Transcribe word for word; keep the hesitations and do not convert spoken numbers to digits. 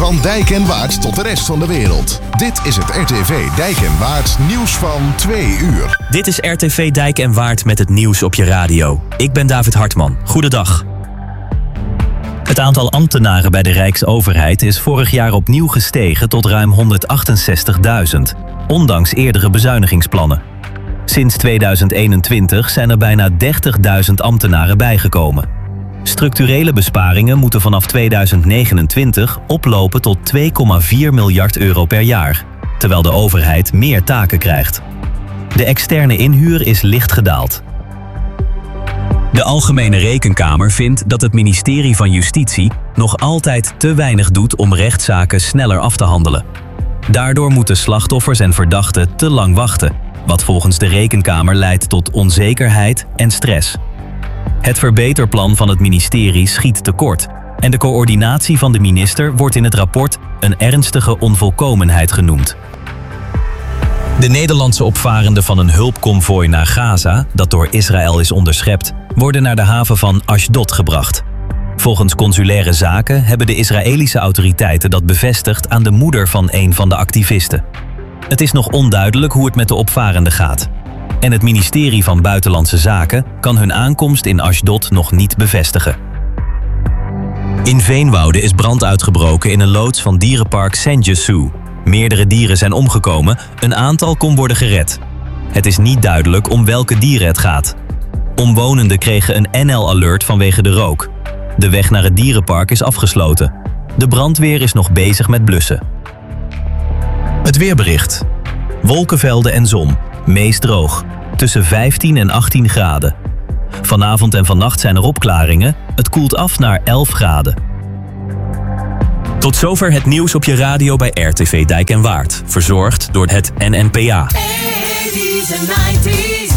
Van Dijk en Waard tot de rest van de wereld. Dit is het R T V Dijk en Waard nieuws van twee uur. Dit is R T V Dijk en Waard met het nieuws op je radio. Ik ben David Hartman. Goedendag. Het aantal ambtenaren bij de Rijksoverheid is vorig jaar opnieuw gestegen tot ruim honderdachtenzestigduizend, ondanks eerdere bezuinigingsplannen. Sinds tweeduizend eenentwintig zijn er bijna dertigduizend ambtenaren bijgekomen. Structurele besparingen moeten vanaf tweeduizend negenentwintig oplopen tot twee komma vier miljard euro per jaar, terwijl de overheid meer taken krijgt. De externe inhuur is licht gedaald. De Algemene Rekenkamer vindt dat het ministerie van Justitie nog altijd te weinig doet om rechtszaken sneller af te handelen. Daardoor moeten slachtoffers en verdachten te lang wachten, wat volgens de Rekenkamer leidt tot onzekerheid en stress. Het verbeterplan van het ministerie schiet tekort en de coördinatie van de minister wordt in het rapport een ernstige onvolkomenheid genoemd. De Nederlandse opvarenden van een hulpconvooi naar Gaza, dat door Israël is onderschept, worden naar de haven van Ashdod gebracht. Volgens consulaire zaken hebben de Israëlische autoriteiten dat bevestigd aan de moeder van een van de activisten. Het is nog onduidelijk hoe het met de opvarenden gaat. En het ministerie van Buitenlandse Zaken kan hun aankomst in Ashdod nog niet bevestigen. In Veenwouden is brand uitgebroken in een loods van dierenpark Saint Gesù. Meerdere dieren zijn omgekomen, een aantal kon worden gered. Het is niet duidelijk om welke dieren het gaat. Omwonenden kregen een N L-alert vanwege de rook. De weg naar het dierenpark is afgesloten. De brandweer is nog bezig met blussen. Het weerbericht. Wolkenvelden en zon. Meest droog. Tussen vijftien en achttien graden. Vanavond en vannacht zijn er opklaringen. Het koelt af naar elf graden. Tot zover het nieuws op je radio bij R T V Dijk en Waard. Verzorgd door het N N P A.